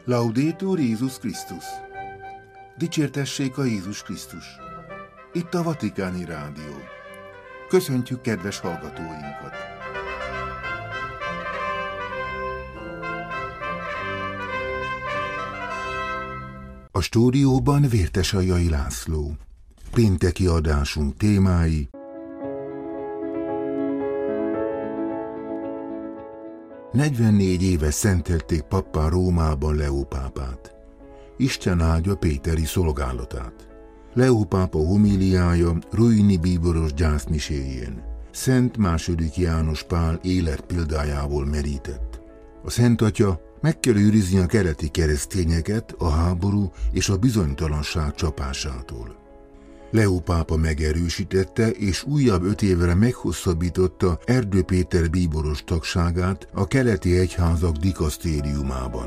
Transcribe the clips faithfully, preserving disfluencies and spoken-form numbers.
Laudetur Jézus Krisztus! Dicsértessék a Jézus Krisztus! Itt a Vatikáni Rádió. Köszöntjük kedves hallgatóinkat! A stúdióban Vértesajai László. Pénteki adásunk témái: negyvennégy éve szentelték pappá Rómában Leó pápát. Isten áldja péteri szolgálatát. Leó pápa homíliája Ruini bíboros gyászmiséjén Szent második János Pál életpéldájából merített. A Szent Atya meg kell őrizni a keleti keresztényeket a háború és a bizonytalanság csapásától. Leó pápa megerősítette és újabb öt évre meghosszabbította Erdő Péter bíboros tagságát a keleti egyházak dikasztériumában.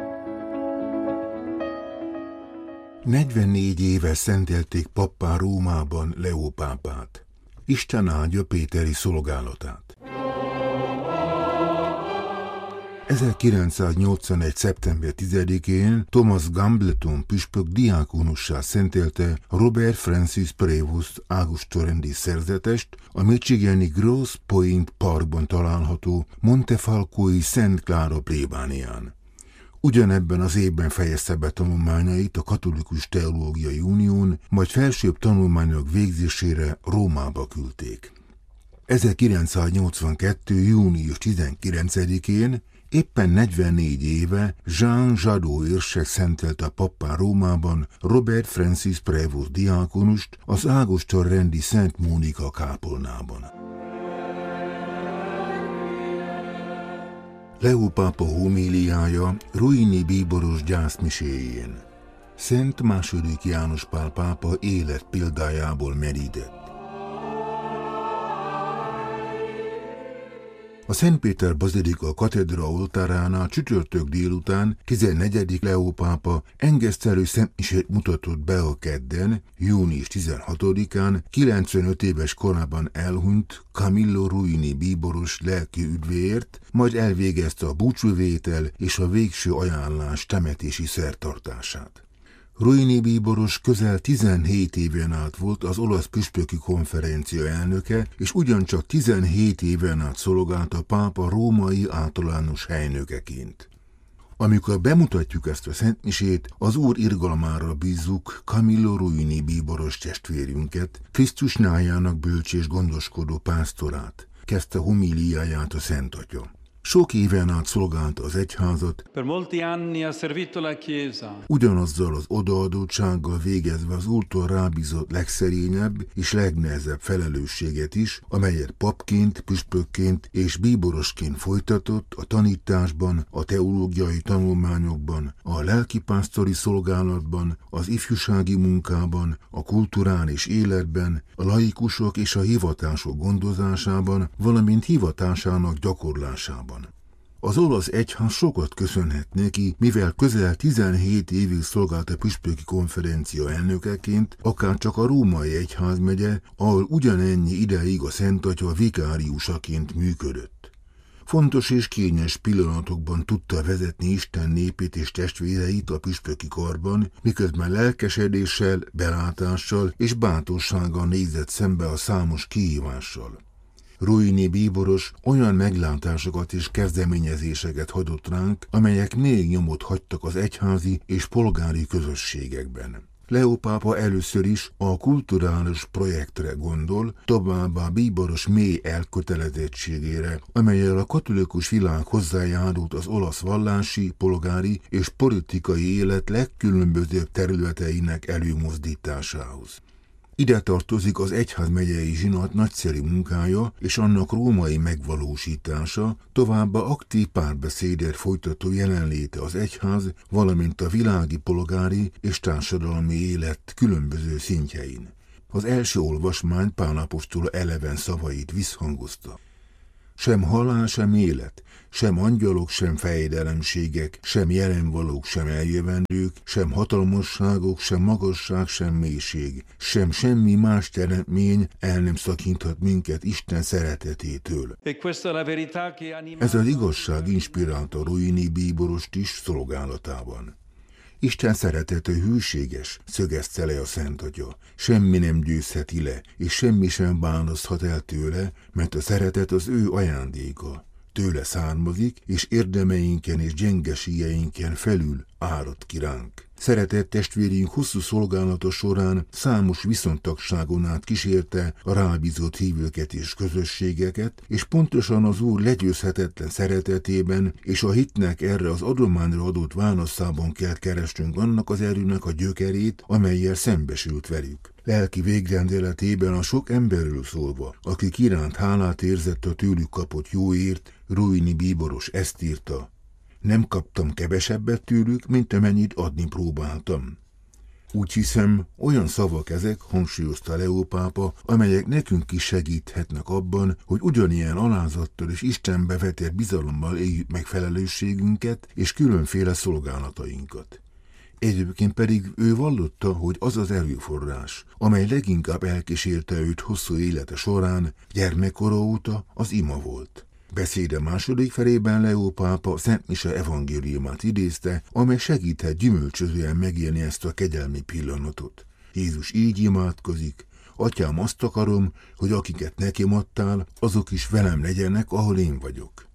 negyvennégy éve szentelték pappá Rómában Leó pápát. Isten áldja péteri szolgálatát. ezerkilencszáznyolcvanegy. szeptember tizedikén Thomas Gambleton püspök diákonussá szentelte Robert Francis Prévost augusztusrendi szerzetest a michigani Grosse Pointe Parkban található Montefalcói Szent Klára plébánián. Ugyanebben az évben fejezte be tanulmányait a Katolikus Teológiai Unión, majd felsőbb tanulmányok végzésére Rómába küldték. ezerkilencszáznyolcvankettő. június tizenkilencedikén éppen negyvennégy éve Jean Jadot érsek szentelte pappá Rómában Robert Francis Prévost diákonust az Ágoston-rendi Szent Mónika kápolnában. Leó pápa homíliája Ruini bíboros gyászmiséjén Szent második János Pál pápa életpéldájából merített. A Szent Péter bazilika katedra oltáránál csütörtök délután tizennegyedik Leó pápa engesztelő szentmisét mutatott be a kedden, június tizenhatodikán kilencvenöt éves korában elhunyt Camillo Ruini bíboros lelki üdvéért, majd elvégezte a búcsúvétel és a végső ajánlás temetési szertartását. Ruini bíboros közel tizenhét éven át volt az olasz püspöki konferencia elnöke, és ugyancsak tizenhét éven át szolgált a pápa római általános helynökeként. Amikor bemutatjuk ezt a szentmisét, az Úr irgalmára bízzuk Camillo Ruini bíboros testvérünket, Krisztus nyájának bölcs és gondoskodó pásztorát, kezdte homíliáját a Szent Atya. Sok éven át szolgálta az egyházat, Per molti anni ha servito la Chiesa. Ugyanazzal az odaadottsággal végezve az Úrtól rábízott legszerényebb és legnehezebb felelősséget is, amelyet papként, püspökként és bíborosként folytatott a tanításban, a teológiai tanulmányokban, a lelkipásztori szolgálatban, az ifjúsági munkában, a kulturális életben, a laikusok és a hivatások gondozásában, valamint hivatásának gyakorlásában. Az olasz egyház sokat köszönhet neki, mivel közel tizenhét évig szolgált a püspöki konferencia elnökeként, akár csak a római egyházmegye, ahol ugyanennyi ideig a Szent Atya vikáriusaként működött. Fontos és kényes pillanatokban tudta vezetni Isten népét és testvéreit a püspöki karban, miközben lelkesedéssel, belátással és bátorsággal nézett szembe a számos kihívással. Ruini bíboros olyan meglátásokat és kezdeményezéseket hagyott ránk, amelyek még nyomot hagytak az egyházi és polgári közösségekben. Leó pápa először is a kulturális projektre gondol, továbbá bíboros mély elkötelezettségére, amellyel a katolikus világ hozzájárult az olasz vallási, polgári és politikai élet legkülönbözőbb területeinek előmozdításához. Ide tartozik az egyházmegyei zsinat nagyszerű munkája és annak római megvalósítása, továbbá aktív párbeszédet folytató jelenléte az egyház, valamint a világi polgári és társadalmi élet különböző szintjein. Az első olvasmány Pál apostol eleven szavait visszhangozta. Sem halál, sem élet, sem angyalok, sem fejedelemségek, sem jelenvalók, sem eljövendők, sem hatalmasságok, sem magasság, sem mélység, sem semmi más teremtmény el nem szakíthat minket Isten szeretetétől. Ez az igazság inspirálta Ruini bíborost is szolgálatában. Isten szeretete hűséges, szögezte le a Szent Atya. Semmi nem győzheti le, és semmi sem bánozhat el tőle, mert a szeretet az ő ajándéka. Tőle származik, és érdemeinken és gyengeségeinken felül árad ki ránk. Szeretett testvérünk hosszú szolgálata során számos viszontagságon át kísérte a rábízott hívőket és közösségeket, és pontosan az Úr legyőzhetetlen szeretetében és a hitnek erre az adományra adott válaszában kell keresnünk annak az erőnek a gyökerét, amellyel szembesült velük. Lelki végrendeletében a sok emberről szólva, akik iránt hálát érzett a tőlük kapott jóért, Ruini bíboros ezt írta: nem kaptam kevesebbet tőlük, mint amennyit adni próbáltam. Úgy hiszem, olyan szavak ezek, hangsúlyozta Leó pápa, amelyek nekünk is segíthetnek abban, hogy ugyanilyen alázattal és Istenbe vetett bizalommal éljük meg felelősségünket és különféle szolgálatainkat. Egyébként pedig ő vallotta, hogy az az erőforrás, amely leginkább elkísérte őt hosszú élete során, gyermekkora óta az ima volt. Beszéde második felében Leó pápa Szent Mise evangéliumát idézte, amely segíthet gyümölcsözően megélni ezt a kegyelmi pillanatot. Jézus így imádkozik: Atyám, azt akarom, hogy akiket nekem adtál, azok is velem legyenek, ahol én vagyok.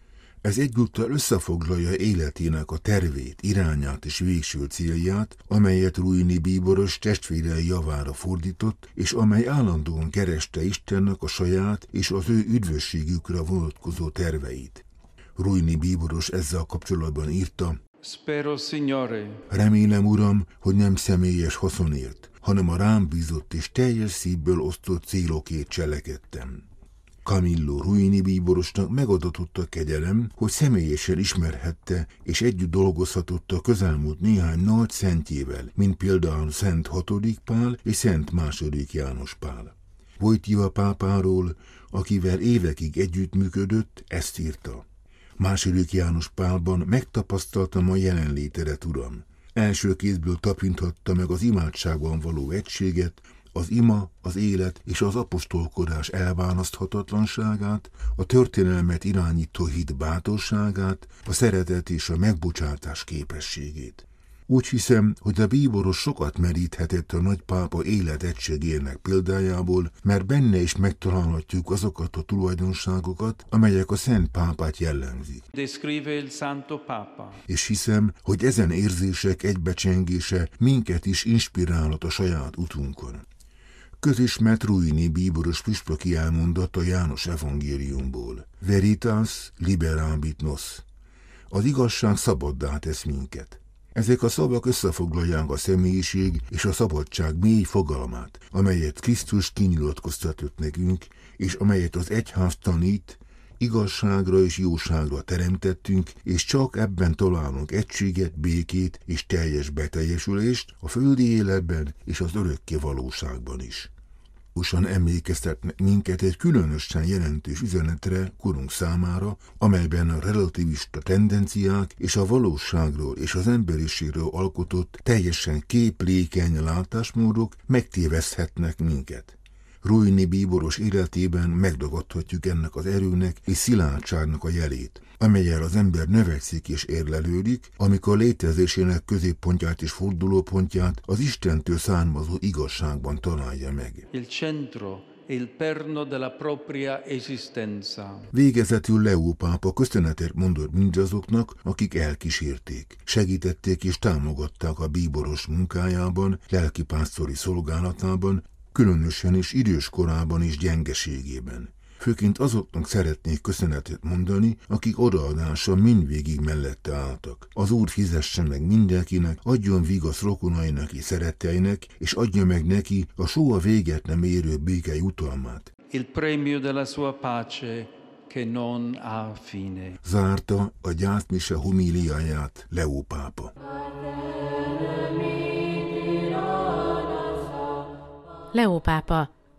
Ez egyúttal összefoglalja életének a tervét, irányát és végső célját, amelyet Ruini bíboros testvérei javára fordított, és amely állandóan kereste Istennek a saját és az ő üdvösségükre vonatkozó terveit. Ruini bíboros ezzel kapcsolatban írta: Spero, Signore. Remélem, Uram, hogy nem személyes haszonért, hanem a rám bízott és teljes szívből osztott célokért cselekedtem. Camillo Ruini bíborosnak megadatott a kegyelem, hogy személyesen ismerhette és együtt dolgozhatott a közelmúlt néhány nagy szentjével, mint például Szent hatodik Pál és Szent második János Pál. Wojtyła pápáról, akivel évekig együttműködött, ezt írta: második János Pálban megtapasztaltam a jelenlétedet, Uram. Első kézből tapinthatta meg az imádságban való egységet, az ima, az élet és az apostolkodás elválaszthatatlanságát, a történelmet irányító hit bátorságát, a szeretet és a megbocsátás képességét. Úgy hiszem, hogy a bíboros sokat meríthetett a nagypápa életegységének példájából, mert benne is megtalálhatjuk azokat a tulajdonságokat, amelyek a Szent Pápát jellemzik. Descrive il Santo Papa. És hiszem, hogy ezen érzések egybecsengése minket is inspirálhat a saját utunkon. Közismert Ruini bíboros püspöki elmondat a János evangéliumból: Veritas liberabit nos. Az igazság szabaddá tesz minket. Ezek a szavak összefoglalják a személyiség és a szabadság mély fogalmát, amelyet Krisztus kinyilatkoztatott nekünk, és amelyet az egyház tanít, igazságra és jóságra teremtettünk, és csak ebben találunk egységet, békét és teljes beteljesülést a földi életben és az örökké valóságban is. Usan emlékeztetnek minket egy különösen jelentős üzenetre korunk számára, amelyben a relativista tendenciák és a valóságról és az emberiségről alkotott teljesen képlékeny látásmódok megtéveszthetnek minket. Ruini bíboros életében megragadhatjuk ennek az erőnek és szilárdságnak a jelét, amellyel az ember növekszik és érlelődik, amikor létezésének középpontját és fordulópontját az Istentől származó igazságban találja meg. Il centro, il perno della propria esistenza. Végezetül Leó pápa köszönetet mondott mindazoknak, akik elkísérték, segítették és támogatták a bíboros munkájában, lelkipásztori szolgálatában, különösen és idős korában és gyengeségében. Főként azoknak szeretnék köszönetet mondani, akik odaadása mindvégig mellette álltak. Az Úr fizesse meg mindenkinek, adjon vigasz rokonainak és szeretteinek, és adja meg neki a soha véget nem érő béke jutalmát. Il premio della sua pace che non ha fine. Zárta a gyászmise homíliáját Leó pápa. Leó pápa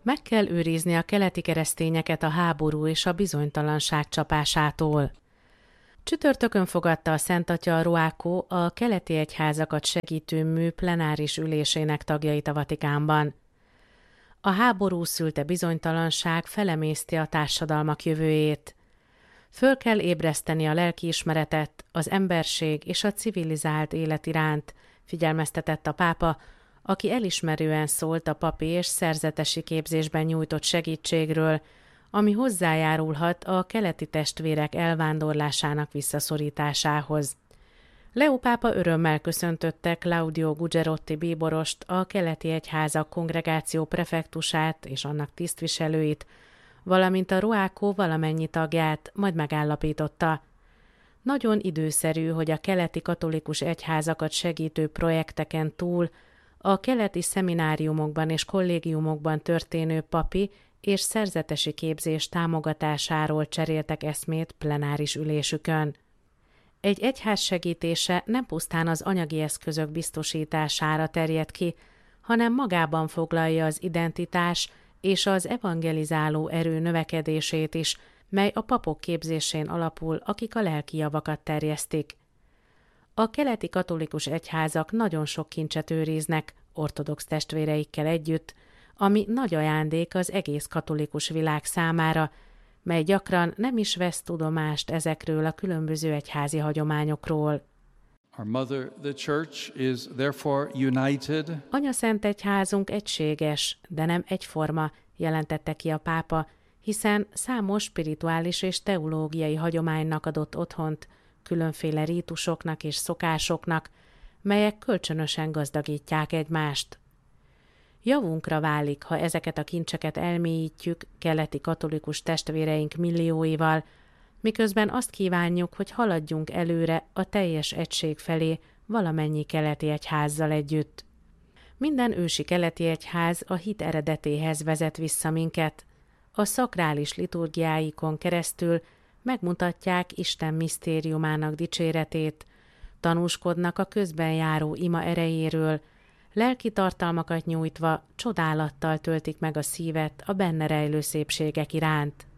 Meg kell őrizni a keleti keresztényeket a háború és a bizonytalanság csapásától. Csütörtökön fogadta a Szent Atya a Ruáco a keleti egyházakat segítő mű plenáris ülésének tagjait a Vatikánban. A háború szülte bizonytalanság felemészti a társadalmak jövőjét. Föl kell ébreszteni a lelkiismeretet, az emberség és a civilizált élet iránt, figyelmeztetett a pápa, aki elismerően szólt a papi és szerzetesi képzésben nyújtott segítségről, ami hozzájárulhat a keleti testvérek elvándorlásának visszaszorításához. Leó pápa örömmel köszöntötte Claudio Gugerotti bíborost, a keleti egyházak kongregáció prefektusát és annak tisztviselőit, valamint a Ruáco valamennyi tagját, majd megállapította. Nagyon időszerű, hogy a keleti katolikus egyházakat segítő projekteken túl a keleti szemináriumokban és kollégiumokban történő papi és szerzetesi képzés támogatásáról cseréltek eszmét plenáris ülésükön. Egy egyház segítése nem pusztán az anyagi eszközök biztosítására terjed ki, hanem magában foglalja az identitás és az evangelizáló erő növekedését is, mely a papok képzésén alapul, akik a lelki javakat terjesztik. A keleti katolikus egyházak nagyon sok kincset őriznek, ortodox testvéreikkel együtt, ami nagy ajándék az egész katolikus világ számára, mely gyakran nem is vesz tudomást ezekről a különböző egyházi hagyományokról. Our mother, the church, is therefore united. Anyaszent egyházunk egységes, de nem egyforma, jelentette ki a pápa, hiszen számos spirituális és teológiai hagyománynak adott otthont, különféle rítusoknak és szokásoknak, melyek kölcsönösen gazdagítják egymást. Javunkra válik, ha ezeket a kincseket elmélyítjük keleti katolikus testvéreink millióival, miközben azt kívánjuk, hogy haladjunk előre a teljes egység felé valamennyi keleti egyházzal együtt. Minden ősi keleti egyház a hit eredetéhez vezet vissza minket. A szakrális liturgiáikon keresztül megmutatják Isten misztériumának dicséretét, tanúskodnak a közben járó ima erejéről, lelki tartalmakat nyújtva csodálattal töltik meg a szívet a benne rejlő szépségek iránt.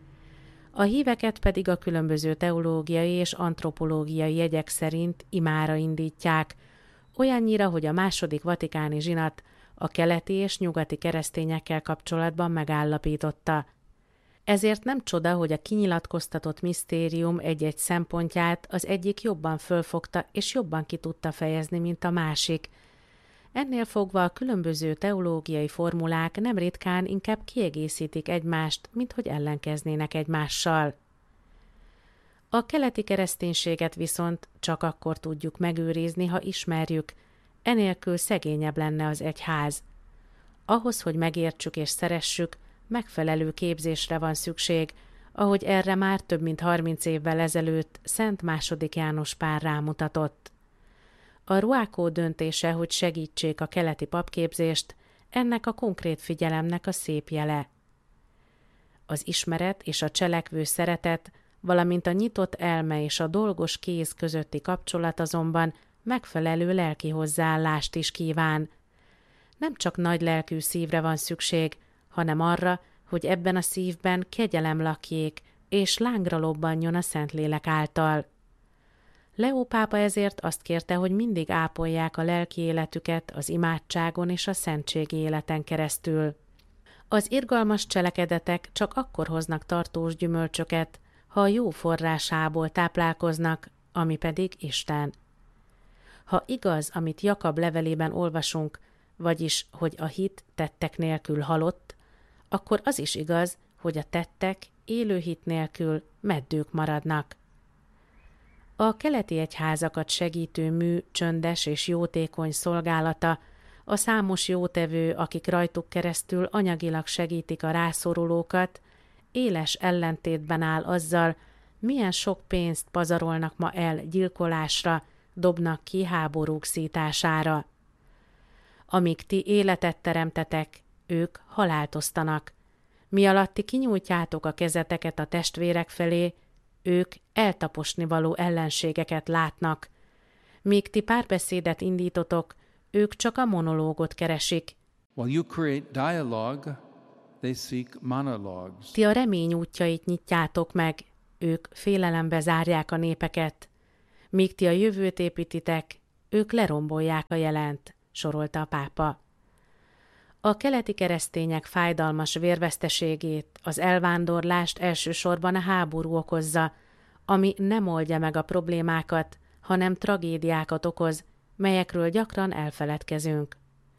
A híveket pedig a különböző teológiai és antropológiai jegyek szerint imára indítják, olyannyira, hogy a második vatikáni zsinat a keleti és nyugati keresztényekkel kapcsolatban megállapította. Ezért nem csoda, hogy a kinyilatkoztatott misztérium egy-egy szempontját az egyik jobban fölfogta és jobban ki tudta fejezni, mint a másik. Ennél fogva a különböző teológiai formulák nem ritkán inkább kiegészítik egymást, mint hogy ellenkeznének egymással. A keleti kereszténységet viszont csak akkor tudjuk megőrizni, ha ismerjük, enélkül szegényebb lenne az egyház. Ahhoz, hogy megértsük és szeressük, megfelelő képzésre van szükség, ahogy erre már több mint harminc évvel ezelőtt Szent második János Pál rámutatott. A Ruáco döntése, hogy segítsék a keleti papképzést, ennek a konkrét figyelemnek a szép jele. Az ismeret és a cselekvő szeretet, valamint a nyitott elme és a dolgos kéz közötti kapcsolat azonban megfelelő lelki hozzáállást is kíván. Nem csak nagy lelkű szívre van szükség, hanem arra, hogy ebben a szívben kegyelem lakjék, és lángra lobbanjon a Szentlélek által. Leó pápa ezért azt kérte, hogy mindig ápolják a lelki életüket az imádságon és a szentségi életen keresztül. Az irgalmas cselekedetek csak akkor hoznak tartós gyümölcsöket, ha a jó forrásából táplálkoznak, ami pedig Isten. Ha igaz, amit Jakab levelében olvasunk, vagyis, hogy a hit tettek nélkül halott, akkor az is igaz, hogy a tettek élő hit nélkül meddők maradnak. A keleti egyházakat segítő mű csöndes és jótékony szolgálata, a számos jótevő, akik rajtuk keresztül anyagilag segítik a rászorulókat, éles ellentétben áll azzal, milyen sok pénzt pazarolnak ma el gyilkolásra, dobnak ki háborúk szítására. Amíg ti életet teremtetek, ők halált osztanak. Mi alatt ti kinyújtjátok a kezeteket a testvérek felé, ők eltaposnivaló ellenségeket látnak. Míg ti párbeszédet indítotok, ők csak a monológot keresik. While you create dialogue, They seek monologues. Ti a remény útjait nyitjátok meg, ők félelembe zárják a népeket. Míg ti a jövőt építitek, ők lerombolják a jelent, sorolta a pápa. A keleti keresztények fájdalmas vérveszteségét, az elvándorlást elsősorban a háború okozza, ami nem oldja meg a problémákat, hanem tragédiákat okoz, melyekről gyakran elfeledkezünk.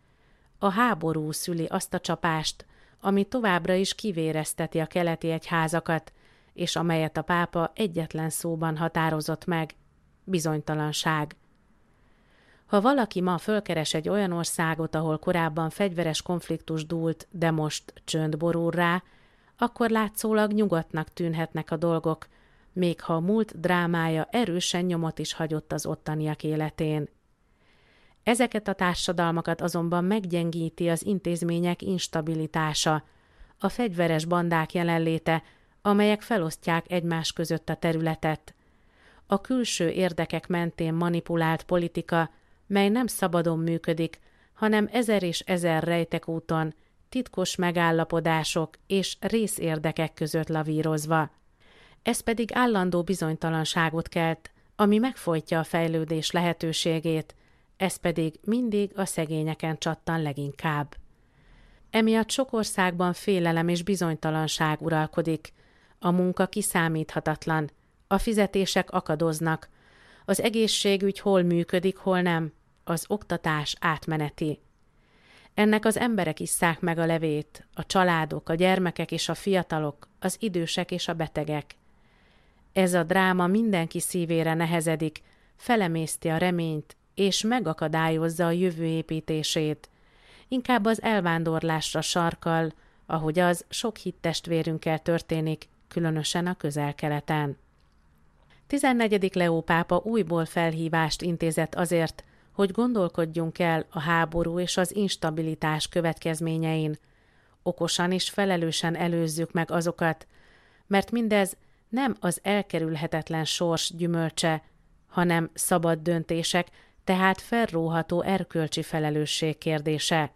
A háború szüli azt a csapást, ami továbbra is kivérezteti a keleti egyházakat, és amelyet a pápa egyetlen szóban határozott meg: bizonytalanság. Ha valaki ma fölkeres egy olyan országot, ahol korábban fegyveres konfliktus dúlt, de most csönd borul rá, akkor látszólag nyugodtnak tűnhetnek a dolgok, még ha a múlt drámája erősen nyomot is hagyott az ottaniak életén. Ezeket a társadalmakat azonban meggyengíti az intézmények instabilitása, a fegyveres bandák jelenléte, amelyek felosztják egymás között a területet, a külső érdekek mentén manipulált politika, mely nem szabadon működik, hanem ezer és ezer rejtekúton, titkos megállapodások és részérdekek között lavírozva. Ez pedig állandó bizonytalanságot kelt, ami megfojtja a fejlődés lehetőségét, ez pedig mindig a szegényeken csattan leginkább. Emiatt sok országban félelem és bizonytalanság uralkodik, a munka kiszámíthatatlan, a fizetések akadoznak, az egészségügy hol működik, hol nem, az oktatás átmeneti. Ennek az emberek isszák meg a levét, a családok, a gyermekek és a fiatalok, az idősek és a betegek. Ez a dráma mindenki szívére nehezedik, felemészti a reményt, és megakadályozza a jövő építését. Inkább az elvándorlásra sarkal, ahogy az sok hittestvérünkkel történik, különösen a Közel-Keleten. tizennegyedik Leó pápa újból felhívást intézett azért, hogy gondolkodjunk el a háború és az instabilitás következményein. Okosan és felelősen előzzük meg azokat, mert mindez nem az elkerülhetetlen sors gyümölcse, hanem szabad döntések, tehát felróható erkölcsi felelősség kérdése.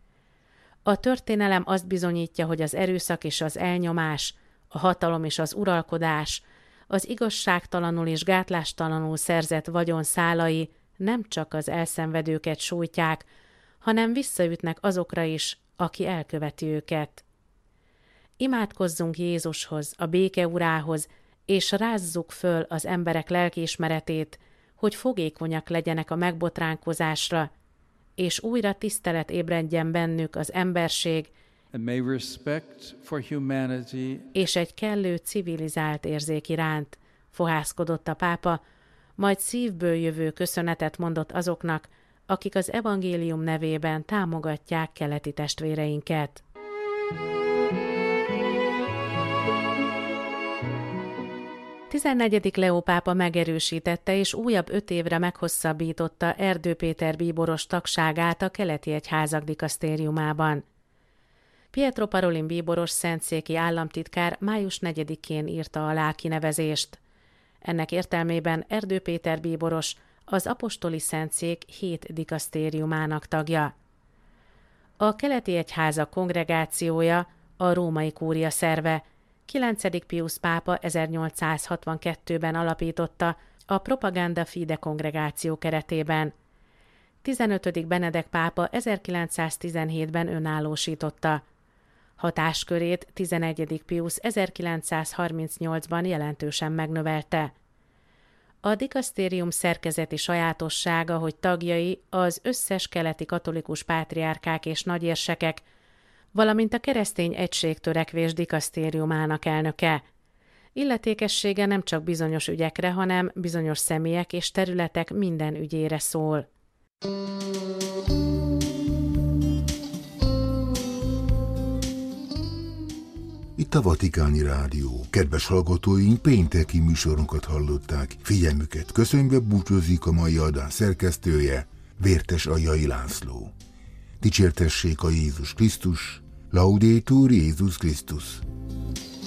A történelem azt bizonyítja, hogy az erőszak és az elnyomás, a hatalom és az uralkodás, az igazságtalanul és gátlástalanul szerzett vagyon szálai nem csak az elszenvedőket sújtják, hanem visszaütnek azokra is, aki elköveti őket. Imádkozzunk Jézushoz, a béke urához, és rázzuk föl az emberek lelkiismeretét, hogy fogékonyak legyenek a megbotránkozásra, és újra tisztelet ébredjen bennük az emberség, and may respect for humanity és egy kellő civilizált érzék iránt, fohászkodott a pápa, majd szívből jövő köszönetet mondott azoknak, akik az evangélium nevében támogatják keleti testvéreinket. tizennegyedik Leó pápa megerősítette és újabb öt évre meghosszabbította Erdő Péter bíboros tagságát a keleti egyházak dikasztériumában. Pietro Parolin bíboros szentszéki államtitkár május negyedikén írta alá kinevezést. Ennek értelmében Erdő Péter bíboros az apostoli szentszék hét dikasztériumának tagja. A keleti egyházak kongregációja a római kúria szerve, kilencedik Piusz pápa ezernyolcszázhatvankettőben alapította a Propaganda Fide kongregáció keretében. tizenötödik Benedek pápa ezerkilencszáztizenhétben önállósította. Hatáskörét tizenegyedik Piusz ezerkilencszázharmincnyolcban jelentősen megnövelte. A dikasztérium szerkezeti sajátossága, hogy tagjai az összes keleti katolikus pátriárkák és nagyérsekek, valamint a keresztény egységtörekvés dikasztériumának elnöke. Illetékessége nem csak bizonyos ügyekre, hanem bizonyos személyek és területek minden ügyére szól. Itt a Vatikáni Rádió. Kedves hallgatóink, pénteki műsorunkat hallották. Figyelmüket köszönve búcsúzik a mai adás szerkesztője, Vértes Aljai László. Dicsértessék a Jézus Krisztus, Laudetur Jézus Krisztus.